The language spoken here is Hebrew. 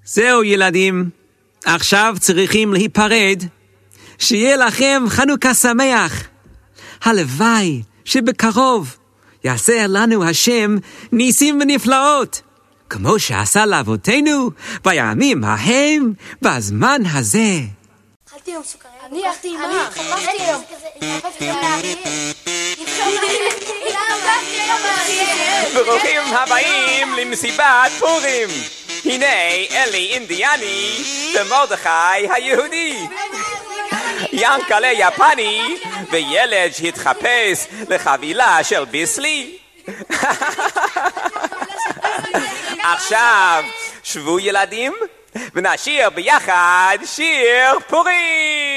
זהו ילדים, עכשיו צריכים להיפרד. שיהיה לכם חנוכה שמח. הלוואי שבקרוב יעשה לנו השם ניסים ונפלאות, כמו שעשה לאבותינו בימים ההם בזמן הזה. אכלתי היום סוכריה. אני אכלתי עם מה? התחפשתי היום. ברוכים הבאים למסיבת פורים. הנה אלי אינדיאני ומרדכי היהודי, ינקלה יפני וילד שהתחפש לחבילה של ביסלי. עכשיו שבו ילדים ונשיר ביחד שיר פורים.